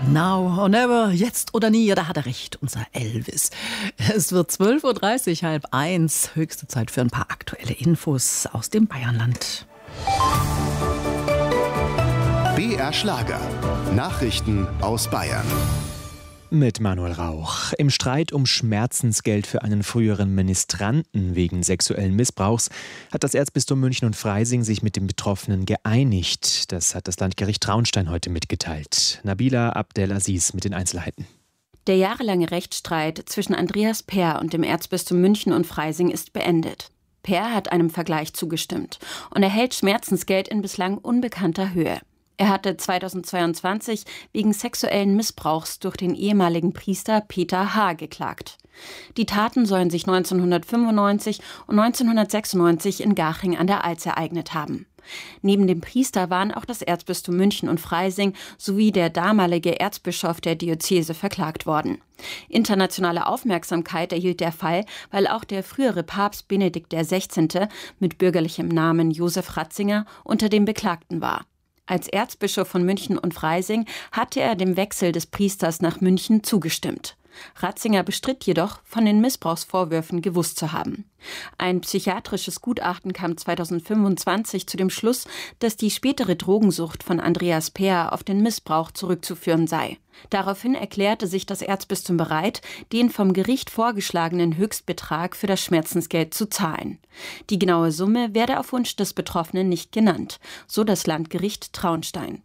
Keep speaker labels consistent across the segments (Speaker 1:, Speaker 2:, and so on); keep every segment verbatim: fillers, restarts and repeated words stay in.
Speaker 1: Now or never, jetzt oder nie, ja, da hat er recht, unser Elvis. Es wird zwölf Uhr dreißig, halb eins, höchste Zeit für ein paar aktuelle Infos aus dem Bayernland.
Speaker 2: B R Schlager. Nachrichten aus Bayern.
Speaker 3: Mit Manuel Rauch. Im Streit um Schmerzensgeld für einen früheren Ministranten wegen sexuellen Missbrauchs hat das Erzbistum München und Freising sich mit den Betroffenen geeinigt. Das hat das Landgericht Traunstein heute mitgeteilt. Nabila Abdelaziz mit den Einzelheiten.
Speaker 4: Der jahrelange Rechtsstreit zwischen Andreas Peer und dem Erzbistum München und Freising ist beendet. Peer hat einem Vergleich zugestimmt und erhält Schmerzensgeld in bislang unbekannter Höhe. Er hatte zweitausendzweiundzwanzig wegen sexuellen Missbrauchs durch den ehemaligen Priester Peter H. geklagt. Die Taten sollen sich neunzehnhundertfünfundneunzig und neunzehnhundertsechsundneunzig in Garching an der Alz ereignet haben. Neben dem Priester waren auch das Erzbistum München und Freising sowie der damalige Erzbischof der Diözese verklagt worden. Internationale Aufmerksamkeit erhielt der Fall, weil auch der frühere Papst Benedikt der Sechzehnte mit bürgerlichem Namen Josef Ratzinger unter den Beklagten war. Als Erzbischof von München und Freising hatte er dem Wechsel des Priesters nach München zugestimmt. Ratzinger bestritt jedoch, von den Missbrauchsvorwürfen gewusst zu haben. Ein psychiatrisches Gutachten kam zweitausendfünfundzwanzig zu dem Schluss, dass die spätere Drogensucht von Andreas Peer auf den Missbrauch zurückzuführen sei. Daraufhin erklärte sich das Erzbistum bereit, den vom Gericht vorgeschlagenen Höchstbetrag für das Schmerzensgeld zu zahlen. Die genaue Summe werde auf Wunsch des Betroffenen nicht genannt, so das Landgericht Traunstein.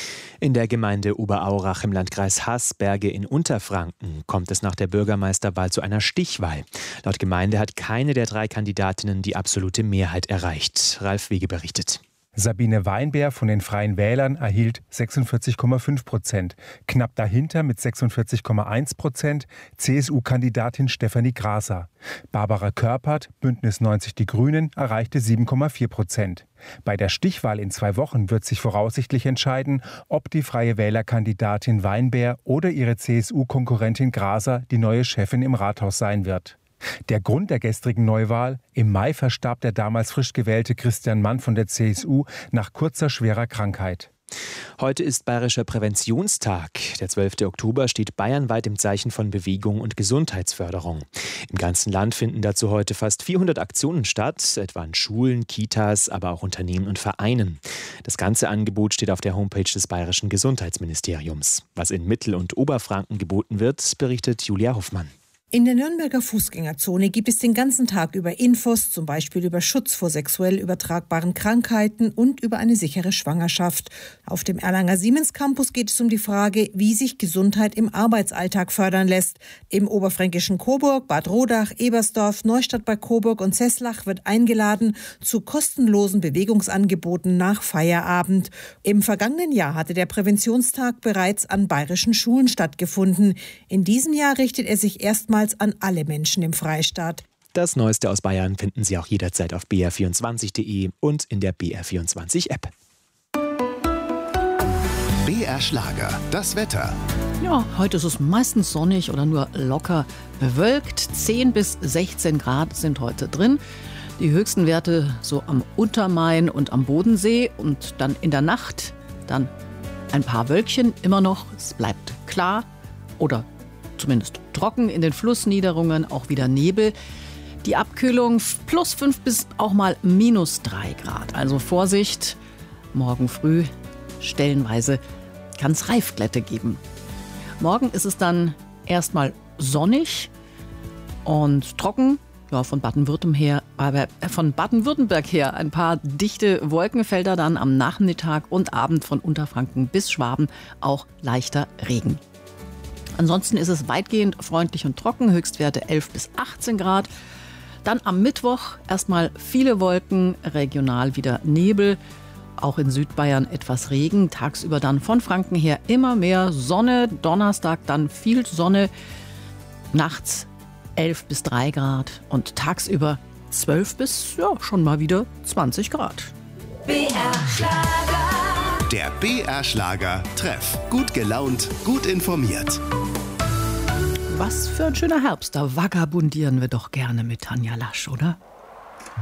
Speaker 3: In der Gemeinde Oberaurach im Landkreis Haßberge in Unterfranken kommt es nach der Bürgermeisterwahl zu einer Stichwahl. Laut Gemeinde hat keine der drei Kandidatinnen die absolute Mehrheit erreicht. Ralf Wege berichtet.
Speaker 5: Sabine Weinberg von den Freien Wählern erhielt sechsundvierzig Komma fünf Prozent. Knapp dahinter mit sechsundvierzig Komma eins Prozent C S U-Kandidatin Stefanie Graser. Barbara Körpert, Bündnis neunzig Die Grünen, erreichte sieben Komma vier Prozent. Bei der Stichwahl in zwei Wochen wird sich voraussichtlich entscheiden, ob die Freie Wähler-Kandidatin Weinberg oder ihre C S U-Konkurrentin Graser die neue Chefin im Rathaus sein wird. Der Grund der gestrigen Neuwahl: Im Mai verstarb der damals frisch gewählte Christian Mann von der C S U nach kurzer, schwerer Krankheit.
Speaker 3: Heute ist Bayerischer Präventionstag. Der zwölfte Oktober steht bayernweit im Zeichen von Bewegung und Gesundheitsförderung. Im ganzen Land finden dazu heute fast vierhundert Aktionen statt, etwa in Schulen, Kitas, aber auch Unternehmen und Vereinen. Das ganze Angebot steht auf der Homepage des Bayerischen Gesundheitsministeriums. Was in Mittel- und Oberfranken geboten wird, berichtet Julia Hoffmann.
Speaker 6: In der Nürnberger Fußgängerzone gibt es den ganzen Tag über Infos, zum Beispiel über Schutz vor sexuell übertragbaren Krankheiten und über eine sichere Schwangerschaft. Auf dem Erlanger Siemens Campus geht es um die Frage, wie sich Gesundheit im Arbeitsalltag fördern lässt. Im oberfränkischen Coburg, Bad Rodach, Ebersdorf, Neustadt bei Coburg und Seslach wird eingeladen zu kostenlosen Bewegungsangeboten nach Feierabend. Im vergangenen Jahr hatte der Präventionstag bereits an bayerischen Schulen stattgefunden. In diesem Jahr richtet er sich erstmals an alle Menschen im Freistaat.
Speaker 3: Das Neueste aus Bayern finden Sie auch jederzeit auf b r vierundzwanzig punkt d e und in der B R vierundzwanzig App.
Speaker 2: B R Schlager, das Wetter.
Speaker 1: Ja, heute ist es meistens sonnig oder nur locker bewölkt. zehn bis sechzehn Grad sind heute drin. Die höchsten Werte so am Untermain und am Bodensee. Und dann in der Nacht dann ein paar Wölkchen immer noch. Es bleibt klar oder zumindest trocken, in den Flussniederungen auch wieder Nebel. Die Abkühlung plus fünf bis auch mal minus drei Grad. Also Vorsicht, morgen früh stellenweise kann es Reifglätte geben. Morgen ist es dann erstmal sonnig und trocken. Ja, von Baden-Württemberg her, aber von Baden-Württemberg her ein paar dichte Wolkenfelder, dann am Nachmittag und Abend von Unterfranken bis Schwaben auch leichter Regen. Ansonsten ist es weitgehend freundlich und trocken, Höchstwerte elf bis achtzehn Grad. Dann am Mittwoch erstmal viele Wolken, regional wieder Nebel, auch in Südbayern etwas Regen. Tagsüber dann von Franken her immer mehr Sonne, Donnerstag dann viel Sonne, nachts elf bis drei Grad und tagsüber zwölf bis ja, schon mal wieder zwanzig Grad.
Speaker 7: B R Schlager.
Speaker 2: Der B R Schlager Treff. Gut gelaunt, gut informiert.
Speaker 1: Was für ein schöner Herbst, da vagabundieren wir doch gerne mit Tanja Lasch, oder?